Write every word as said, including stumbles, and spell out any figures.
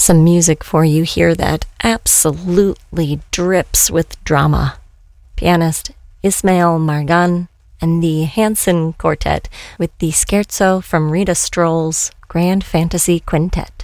some music for you here that absolutely drips with drama. Pianist Ismail Margan and the Hanson Quartet with the Scherzo from Rita Stroll's Grand Fantasy Quintet.